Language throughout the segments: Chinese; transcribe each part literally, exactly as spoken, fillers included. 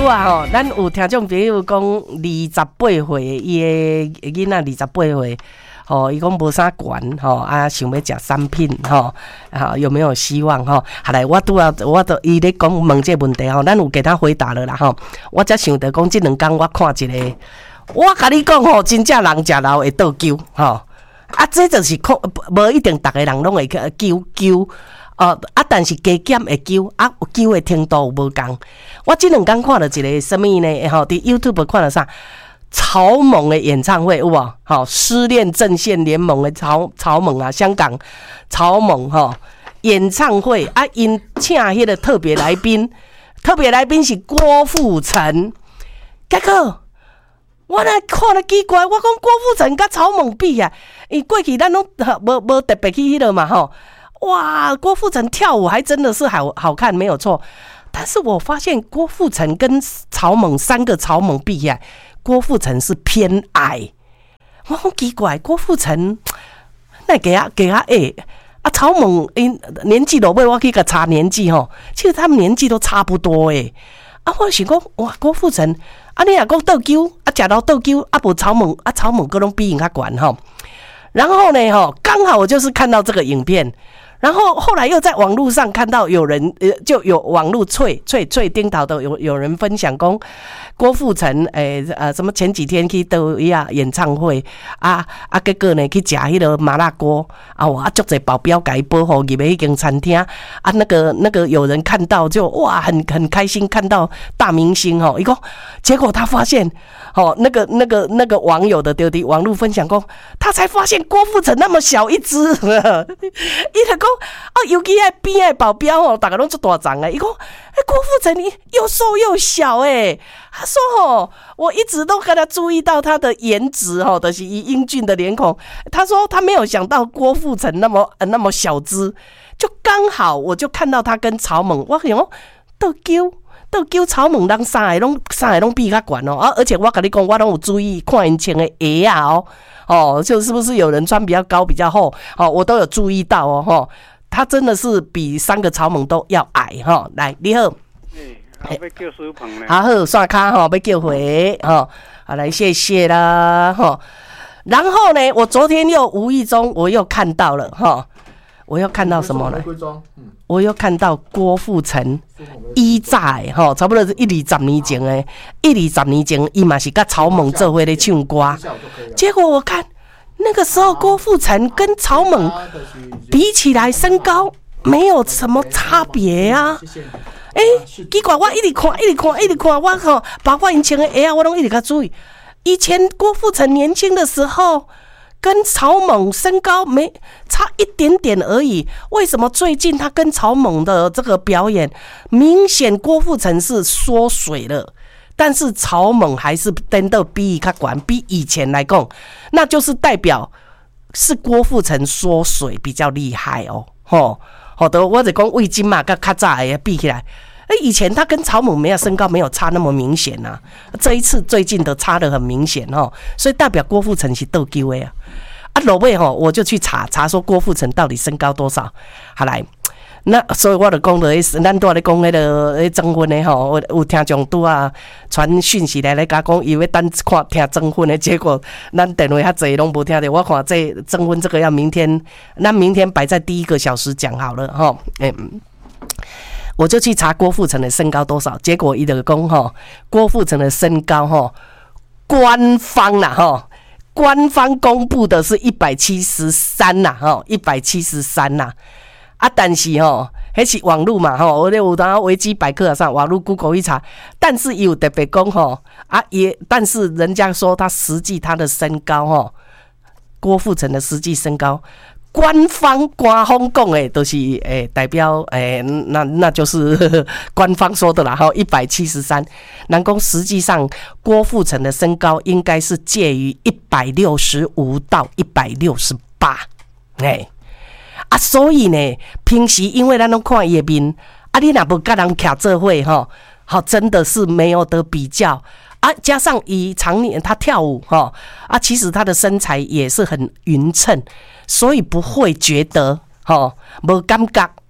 拄啊吼，咱有听众朋友讲二十八岁，伊的囡仔二十八岁，吼，伊讲无啥悬吼，啊，想要食产品吼，啊，有没有希望吼？好来，我拄啊，我都伊咧讲问这个问题吼，咱有给他回答了啦吼。我才想着讲，即两天我看一个，我甲你讲吼，真正人食老会倒灸吼，啊，这就是可无一定逐个人拢会去灸灸。哦啊，但是加减会灸啊，灸的程度有无共。我即两天看了一个什么呢？吼，伫 YouTube 看了啥？草蜢的演唱会有无？吼，失恋阵线联盟的草草蜢啊，香港草蜢吼演唱会啊，因请迄个特别来宾，特别来宾是郭富城。结果我来看了奇怪，我讲郭富城甲草蜢比啊，因过去咱拢无无特别去迄落嘛吼。哇，郭富城跳舞还真的是好好看，没有错。但是我发现郭富城跟草蜢三个草蜢比起来，郭富城是偏矮。我好奇怪，郭富城那给他给他矮啊，草蜢因年纪都尾我去个查年纪吼，其实他们年纪都差不多诶。啊，我想讲哇，郭富城啊，你若讲倒灸啊，食到倒灸啊，无草蜢啊，草蜢各拢比因较悬吼。然后呢，吼，刚好我就是看到这个影片。然后后来又在网络上看到有人，呃，就有网络脆脆脆叮头的有有人分享讲，郭富城，诶、欸，呃，什么前几天去倒一下演唱会啊啊，结果呢去食迄个麻辣锅啊，我啊足侪保镖给伊保护入去迄间餐厅啊，那个那个有人看到就哇很很开心，看到大明星哦，一个结果他发现哦，那个那个那个网友的丢滴网络分享讲，他才发现郭富城那么小一只，伊就讲。啊，尤其迄边的保镖哦，大家拢做大张诶。伊讲，哎，郭富城你又瘦又小诶。他说哦，我一直都跟他注意到他的颜值哦，就是伊英俊的脸孔。他说他没有想到郭富城那么、呃、那么小只，就刚好我就看到他跟草蜢，我想倒灸。倒灸草蜢人三个拢三个拢比较悬哦，啊！而且我跟你讲，我拢有注意看因穿的鞋啊哦，哦，就是不是有人穿比较高比较厚，哦，我都有注意到哦，哈，他真的是比三个草蜢都要矮哈、哦。来，你好， 哎，要叫书棚呢， 好好刷卡哈，要叫回哈，好来谢谢啦哈。然后呢，我昨天又无意中我又看到了哈。我又看到什么呢？我又看到郭富城以前吼，差不多是一二十年前诶，一二十年前，伊嘛是甲草蜢做伙咧唱歌。结果我看那个时候，郭富城跟草蜢比起来，身高没有什么差别啊。哎、欸，奇怪，我一直看，一直看，一直看，我吼，包括因穿的鞋啊，我拢一直较注意。以前郭富城年轻的时候。跟草蜢身高没差一点点而已，为什么最近他跟草蜢的这个表演，明显郭富城是缩水了，但是草蜢还是真的比他管比以前来讲，那就是代表是郭富城缩水比较厉害哦，吼，好的，我就讲魏金嘛跟较早的比起来。哎，以前他跟草蜢没有身高没有差那么明显呐、啊，这一次最近的差得很明显哦，所以代表郭富城是倒灸的啊。啊，落尾吼，我就去查查说郭富城到底身高多少。好来，那所以我就讲了，咱都在讲那个迄征婚的吼，有听众拄啊传讯息来来甲讲，伊要等看听征婚的，结果咱电话较济拢无听到。我看这征婚这个要明天，那明天摆在第一个小时讲好了吼，诶、嗯。我就去查郭富城的身高多少，结果伊就讲吼，郭富城的身高吼，官方啦吼，官方公布的是一百七十三啦吼，一百七十三啦，啊，但是吼，迄是网络嘛吼，我咧有当维基百科上网络 Google 一查，但是伊有特别讲吼，啊也，但是人家说他实际他的身高吼，郭富城的实际身高。官方官方讲的都是诶、欸、代表诶、欸，那那就是呵呵官方说的啦哈，一百七十三。南宫实际上郭富城的身高应该是介于一百六十五到一百六十八，哎啊，所以呢，平时因为咱拢看伊的面，啊，你若不跟人徛做伙吼，好真的是没有得比较。啊，加上以常年他跳舞哈啊，其实他的身材也是很匀称，所以不会觉得哈无感觉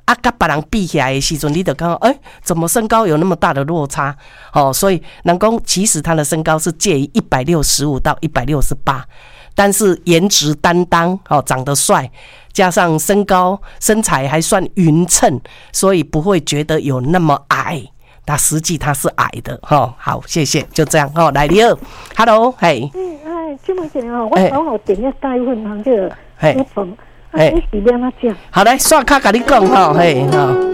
啊，甲别人比起来的时阵，你就感觉，哎、欸，怎么身高有那么大的落差？哦，所以人讲，其实他的身高是介于一百六十五到一百六十八，但是颜值担当，哦，长得帅，加上身高身材还算匀称，所以不会觉得有那么矮。但实际他是矮的，哈、哦。好，谢谢，就这样，哈、哦。来，你好 ，Hello， 嘿， 嗯，哎，这么讲哦，我刚好点一大一份汤这个嘿， 哎，你是点哪讲？ 好，来刷卡跟你讲，哈，嘿，哈。